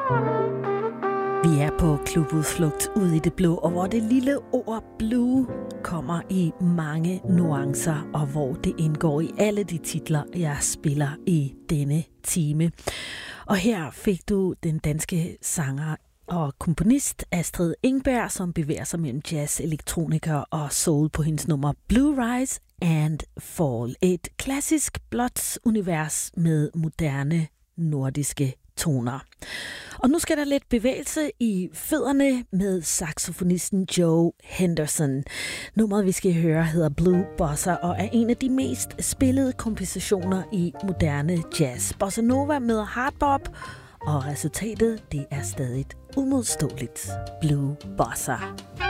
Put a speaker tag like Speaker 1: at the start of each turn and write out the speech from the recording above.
Speaker 1: Vi er på klubudflugt ud i det blå, og hvor det lille ord blue kommer i mange nuancer, og hvor det indgår i alle de titler, jeg spiller i denne time. Og her fik du den danske sanger og komponist Astrid Engberg, som bevæger sig mellem jazz, elektronika og soul på hendes nummer Blue Rise and Fall. Et klassisk blåt univers med moderne nordiske toner. Og nu skal der lidt bevægelse i fødderne med saxofonisten Joe Henderson. Nummeret, vi skal høre, hedder Blue Bossa og er en af de mest spillede kompositioner i moderne jazz. Bossa Nova med hardbop, og resultatet, det er stadig umodståeligt. Blue Bossa.